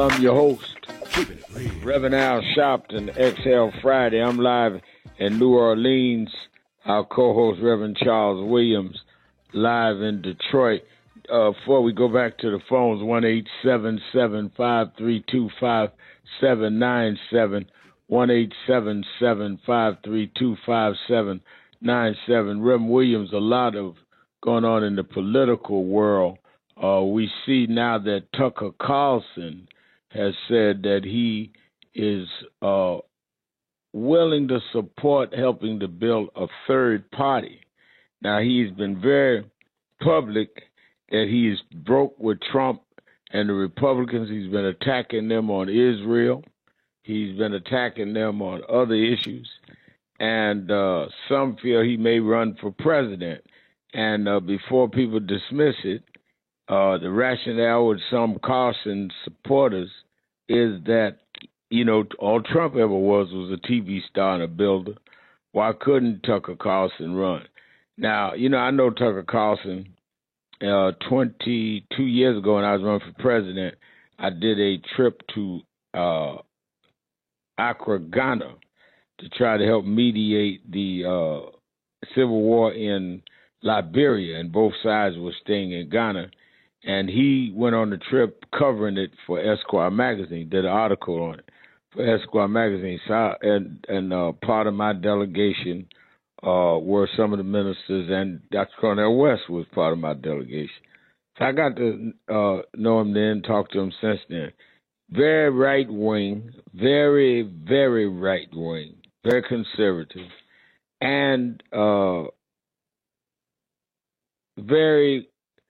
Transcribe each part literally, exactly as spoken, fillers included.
I'm your host, Reverend Al Sharpton, Exhale Friday. I'm live in New Orleans. Our co-host, Reverend Charles Williams, live in Detroit. Uh, before we go back to the phones, one eight seven seven, five three two, five seven nine seven, one eight seven seven, five three two, five seven nine seven. Reverend Williams, a lot of going on in the political world. Uh, we see now that Tucker Carlson has said that he is uh, willing to support helping to build a third party. Now, he's been very public that he is broke with Trump and the Republicans. He's been attacking them on Israel. He's been attacking them on other issues. And uh, some feel he may run for president. And uh, before people dismiss it, uh, the rationale with some Carlson supporters is that, you know, all Trump ever was was a T V star and a builder. Why couldn't Tucker Carlson run? Now, you know, I know Tucker Carlson. Uh, twenty-two years ago, when I was running for president, I did a trip to uh, Accra, Ghana, to try to help mediate the uh, civil war in Liberia, and both sides were staying in Ghana. And he went on the trip covering it for Esquire magazine, did an article on it for Esquire magazine. So I, and and uh, part of my delegation uh, were some of the ministers, and Doctor Cornel West was part of my delegation. So I got to uh, know him then, talk to him since then. Very right wing, very, very right wing, very conservative, and uh, very,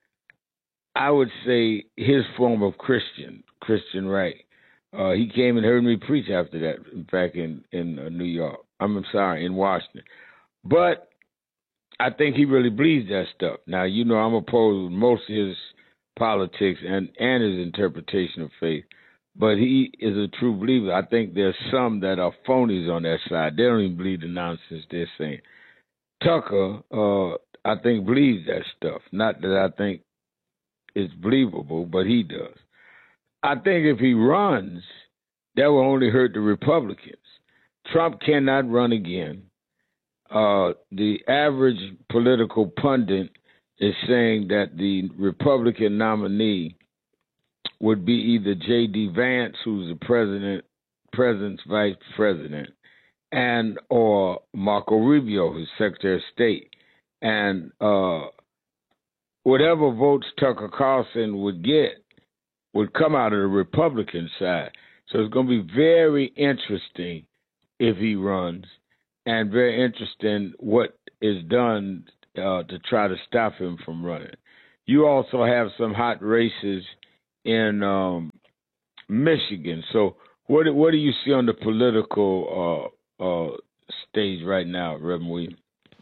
I would say, his form of Christian, Christian right. Uh, he came and heard me preach after that back in, in uh, New York. I'm sorry, in Washington. But I think he really believes that stuff. Now, you know, I'm opposed to most of his politics and, and his interpretation of faith. But he is a true believer. I think there's some that are phonies on that side. They don't even believe the nonsense they're saying. Tucker, uh, I think, believes that stuff. Not that I think it's believable, but he does. I think if he runs, that will only hurt the Republicans. Trump cannot run again. Uh, the average political pundit is saying that the Republican nominee would be either J D. Vance, who's the president, president's vice president, and or Marco Rubio, who's Secretary of State. And uh, whatever votes Tucker Carlson would get would come out of the Republican side. So it's going to be very interesting if he runs, and very interesting what is done uh, to try to stop him from running. You also have some hot races in um, Michigan. So what what do you see on the political uh, uh, stage right now, Reverend Williams?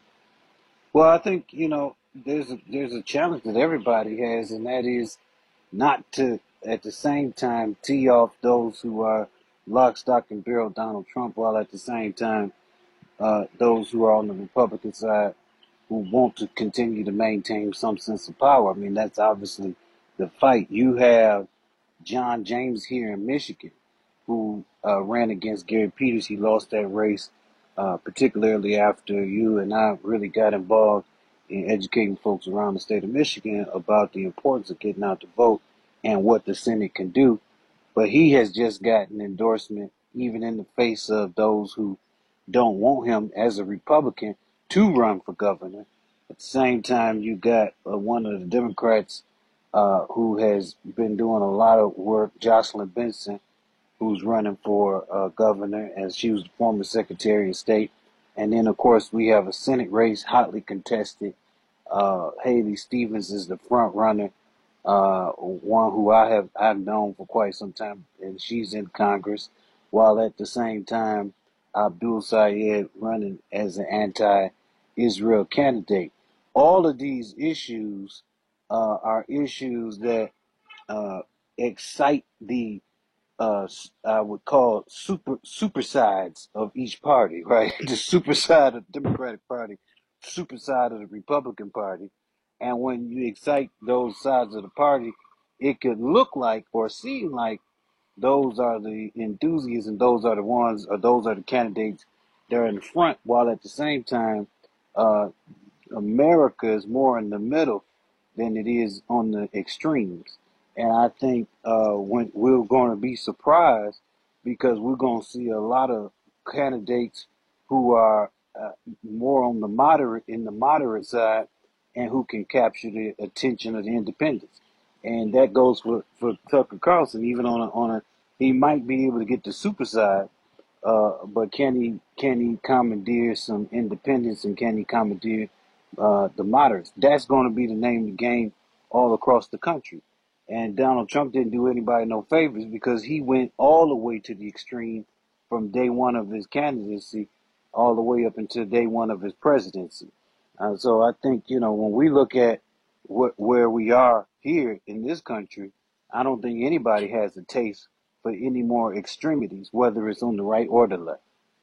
Well, I think, you know, there's a, there's a challenge that everybody has, and that is not to, at the same time, tee off those who are lock, stock, and barrel Donald Trump, while at the same time, uh, those who are on the Republican side who want to continue to maintain some sense of power. I mean, that's obviously the fight. You have John James here in Michigan, who uh, ran against Gary Peters. He lost that race, uh, particularly after you and I really got involved in educating folks around the state of Michigan about the importance of getting out to vote and what the Senate can do. But he has just gotten endorsement, even in the face of those who don't want him as a Republican to run for governor. At the same time, you got uh, one of the Democrats uh, who has been doing a lot of work, Jocelyn Benson, who's running for uh, governor, as she was the former Secretary of State. And then, of course, we have a Senate race hotly contested. Uh, Haley Stevens is the front runner, uh, one who I have I've known for quite some time, and she's in Congress. While at the same time, Abdul Sayed running as an anti-Israel candidate. All of these issues uh, are issues that uh, excite the uh, I would call super super sides of each party, right? The super side of the Democratic Party, super side of the Republican Party. And when you excite those sides of the party, it could look like or seem like those are the enthusiasts and those are the ones, or those are the candidates that are in the front, while at the same time, uh, America is more in the middle than it is on the extremes. And I think uh, when we're going to be surprised because we're going to see a lot of candidates who are uh, more on the moderate in the moderate side and who can capture the attention of the independents. And that goes for, for Tucker Carlson, even on a, on a, he might be able to get the super side, uh, but can he can he commandeer some independents and can he commandeer uh, the moderates? That's going to be the name of the game all across the country. And Donald Trump didn't do anybody no favors because he went all the way to the extreme from day one of his candidacy all the way up until day one of his presidency. Uh, so I think, you know, when we look at wh- where we are here in this country, I don't think anybody has a taste for any more extremities, whether it's on the right or the left.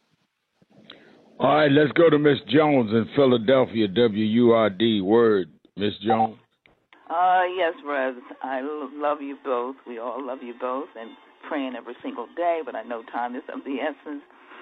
All right, let's go to Miss Jones in Philadelphia, W U R D. Word, Miss Jones. Uh, yes, Rev. I love you both. We all love you both and praying every single day, but I know time is of the essence.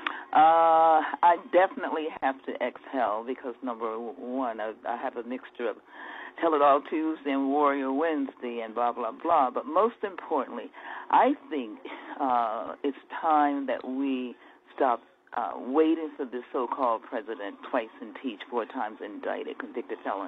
Uh, I definitely have to exhale because, number one, I, I have a mixture of Tell It All Tuesday and Warrior Wednesday and blah, blah, blah. But most importantly, I think uh, it's time that we stop uh, waiting for this so-called president, twice impeached, four times indicted, convicted felon,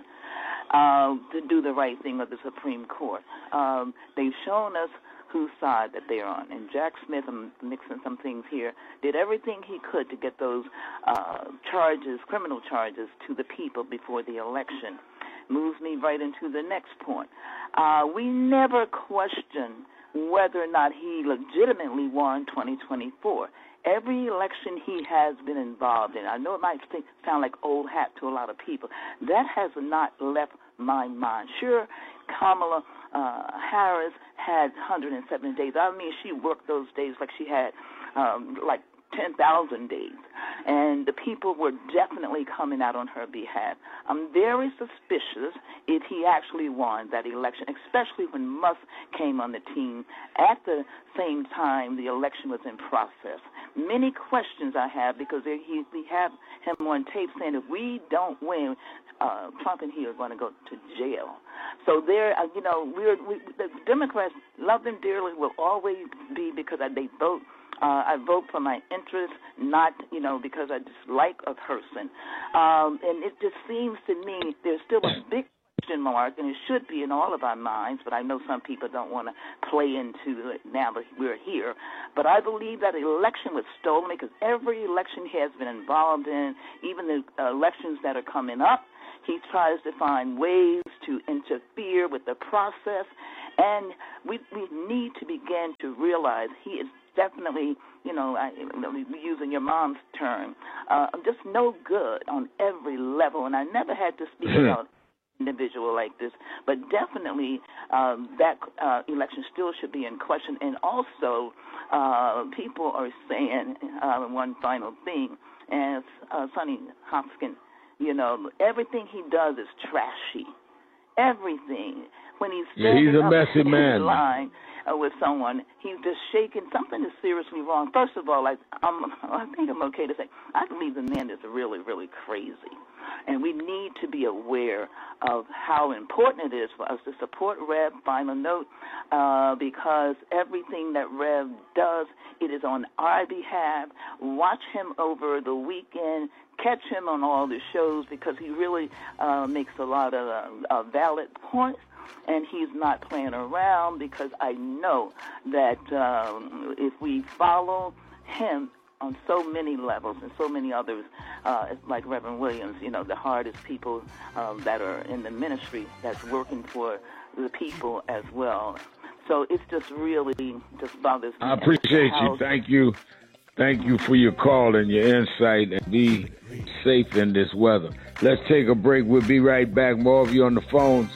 uh, to do the right thing with the Supreme Court. Um, they've shown us whose side that they're on. And Jack Smith, I'm mixing some things here, did everything he could to get those uh, charges, criminal charges, to the people before the election. Moves me right into the next point. Uh, we never question whether or not he legitimately won twenty twenty-four. Every election he has been involved in, I know it might think, sound like old hat to a lot of people, that has not left my mind. Sure, Kamala uh, Harris had one hundred seven days. I mean, she worked those days like she had um, like ten thousand days, and the people were definitely coming out on her behalf. I'm very suspicious if he actually won that election, especially when Musk came on the team at the same time the election was in process. Many questions I have because he, we have him on tape saying if we don't win, uh, Trump and he are going to go to jail. So there, uh, you know, we're, we, the Democrats love them dearly, will always be because they vote. Uh, I vote for my interest, not, you know, because I dislike a person. Um, and it just seems to me there's still a big question mark, and it should be in all of our minds, but I know some people don't want to play into it now that we're here. But I believe that the election was stolen because every election he has been involved in, even the uh, elections that are coming up, he tries to find ways to interfere with the process. And we, we need to begin to realize he is definitely, you know, I, using your mom's term, uh, just no good on every level. And I never had to speak about an individual like this, but definitely um, that uh, election still should be in question. And also, uh, people are saying uh, one final thing, as uh, Sonny Hopkins, you know, everything he does is trashy. Everything. When he's standing yeah, he's a up messy in man. line uh, with someone, he's just shaking. Something is seriously wrong. First of all, I, I'm, I think I'm okay to say, I believe the man is really, really crazy. And we need to be aware of how important it is for us to support Rev, final note, uh, because everything that Rev does, it is on our behalf. Watch him over the weekend. Catch him on all the shows because he really uh, makes a lot of uh, uh, valid points. And he's not playing around because I know that um, if we follow him on so many levels and so many others, uh, like Reverend Williams, you know, the hardest people um, that are in the ministry that's working for the people as well. So it's just really just bothers me. I appreciate you. Thank you. Thank you for your call and your insight, and be safe in this weather. Let's take a break. We'll be right back. More of you on the phones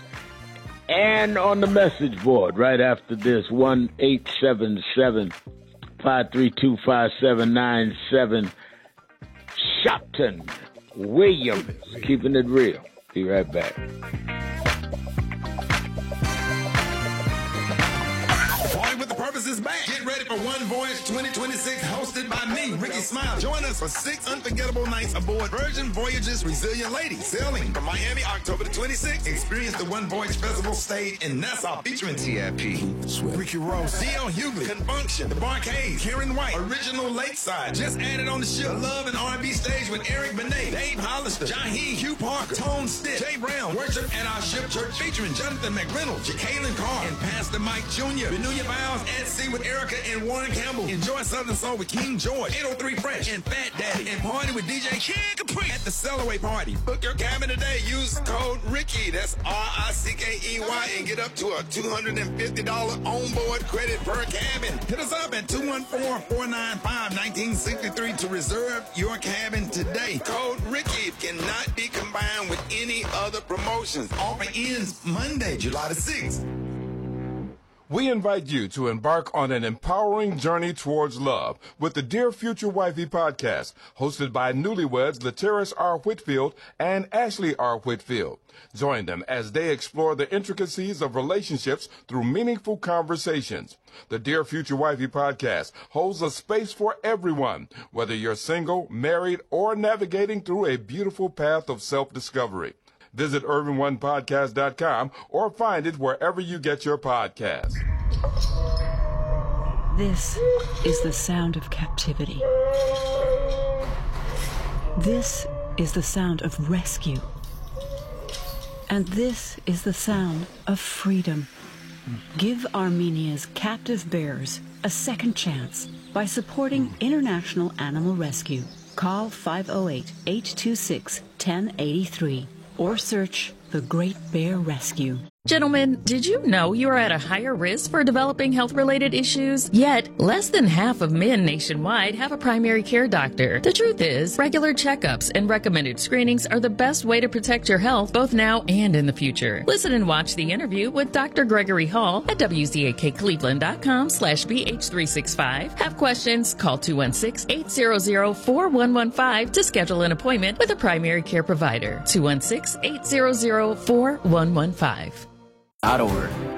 and on the message board right after this. one eight seven seven, five three two, five seven nine seven. Shopton Williams, keeping it real. Be right back. Party with the Purpose is back. Get ready for one One Voyage twenty twenty-six, hosted by me, Ricky Smile. Join us for six unforgettable nights aboard Virgin Voyages Resilient Lady, sailing from Miami October the twenty-sixth. Experience the One Voyage Festival stage in Nassau, featuring T I P, Ricky Ross, D L Hughley, Confunction, The Barcade, Karen White, Original Lakeside, just added on the ship, Love and R and B stage with Eric Benet, Dave Hollister, Jaheim, Hugh Parker, Tone Stitt, Jay Brown, Worship at Our Ship Church, featuring Jonathan McReynolds, Jacqueline Carr, and Pastor Mike Junior Renew your vows at sea with Erica and Warren Campbell. Enjoy Southern Soul with King George, eight oh three Fresh, and Fat Daddy, and party with D J Kid Capri at the Cellaway Party. Book your cabin today. Use code Ricky, that's R I C K E Y, and get up to a two hundred fifty dollars onboard credit per cabin. Hit us up at two one four, four nine five, one nine six three to reserve your cabin today. Code Ricky cannot be combined with any other promotions. Offer ends Monday, July the sixth. We invite you to embark on an empowering journey towards love with the Dear Future Wifey podcast, hosted by newlyweds Lateris R. Whitfield and Ashley R. Whitfield. Join them as they explore the intricacies of relationships through meaningful conversations. The Dear Future Wifey podcast holds a space for everyone, whether you're single, married, or navigating through a beautiful path of self-discovery. Visit urban one podcast dot com or find it wherever you get your podcasts. This is the sound of captivity. This is the sound of rescue. And this is the sound of freedom. Give Armenia's captive bears a second chance by supporting International Animal Rescue. Call five oh eight, eight two six, one oh eight three. Or search the Great Bear Rescue. Gentlemen, did you know you are at a higher risk for developing health-related issues? Yet, less than half of men nationwide have a primary care doctor. The truth is, regular checkups and recommended screenings are the best way to protect your health both now and in the future. Listen and watch the interview with Doctor Gregory Hall at W Z A K Cleveland dot com slash B H three sixty-five. Have questions? Call two one six, eight hundred, four one one five to schedule an appointment with a primary care provider. two one six, eight hundred, four one one five. Out of order.